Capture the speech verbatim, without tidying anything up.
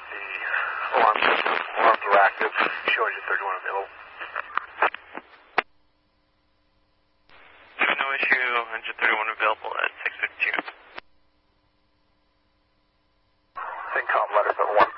the alarm system. Alarms are active. Show engine thirty-one available. No issue, engine thirty-one available at six fifty-two. Syncom letter for one.